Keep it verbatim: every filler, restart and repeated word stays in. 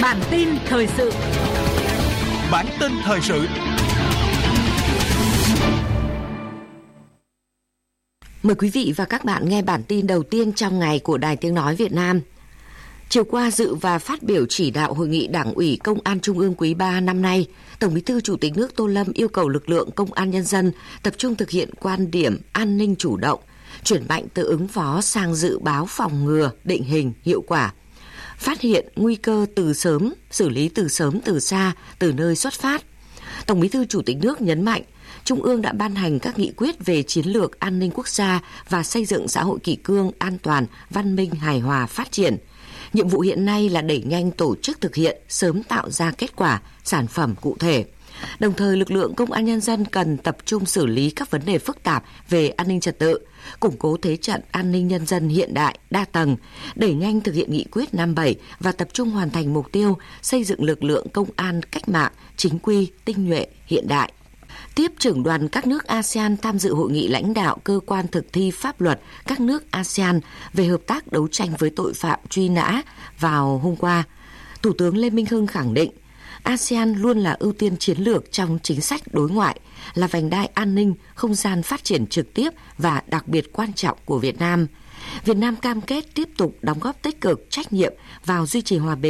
Bản tin thời sự. Bản tin thời sự. Mời quý vị và các bạn nghe bản tin đầu tiên trong ngày của Đài Tiếng nói Việt Nam. Chiều qua dự và phát biểu chỉ đạo hội nghị Đảng ủy Công an Trung ương quý ba năm nay, Tổng Bí thư Chủ tịch nước Tô Lâm yêu cầu lực lượng công an nhân dân tập trung thực hiện quan điểm an ninh chủ động, chuyển mạnh từ ứng phó sang dự báo phòng ngừa, định hình hiệu quả, phát hiện nguy cơ từ sớm, xử lý từ sớm từ xa, từ nơi xuất phát. Tổng Bí thư Chủ tịch nước nhấn mạnh, Trung ương đã ban hành các nghị quyết về chiến lược an ninh quốc gia và xây dựng xã hội kỷ cương, an toàn, văn minh, hài hòa, phát triển. Nhiệm vụ hiện nay là đẩy nhanh tổ chức thực hiện, sớm tạo ra kết quả, sản phẩm cụ thể. Đồng thời, lực lượng công an nhân dân cần tập trung xử lý các vấn đề phức tạp về an ninh trật tự, củng cố thế trận an ninh nhân dân hiện đại, đa tầng, đẩy nhanh thực hiện nghị quyết năm bảy và tập trung hoàn thành mục tiêu xây dựng lực lượng công an cách mạng, chính quy, tinh nhuệ, hiện đại. Tiếp trưởng đoàn các nước a sê an tham dự hội nghị lãnh đạo cơ quan thực thi pháp luật các nước a sê an về hợp tác đấu tranh với tội phạm truy nã vào hôm qua, Thủ tướng Lê Minh Hưng khẳng định a sê an luôn là ưu tiên chiến lược trong chính sách đối ngoại, là vành đai an ninh, không gian phát triển trực tiếp và đặc biệt quan trọng của Việt Nam. Việt Nam cam kết tiếp tục đóng góp tích cực, trách nhiệm vào duy trì hòa bình,